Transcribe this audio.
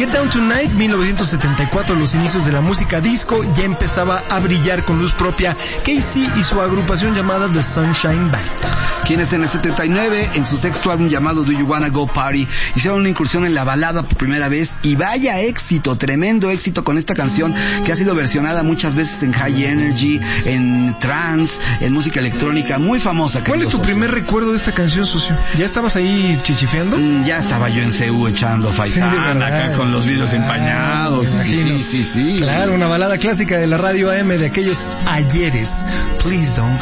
Get Down Tonight, 1974, los inicios de la música disco, ya empezaba a brillar con luz propia Casey y su agrupación llamada The Sunshine Band. Quienes en el 79, en su sexto álbum llamado Do You Wanna Go Party, hicieron una incursión en la balada por primera vez, y vaya éxito, tremendo éxito con esta canción que ha sido versionada muchas veces en High Energy, en trance, en música electrónica, muy famosa. ¿Cuál es tu primer recuerdo de esta canción, socio? ¿Ya estabas ahí chichifeando? Ya estaba yo en CU echando faisán, acá con los vidrios empañados. Sí. Claro, una balada clásica de la radio AM de aquellos ayeres. Please don't go.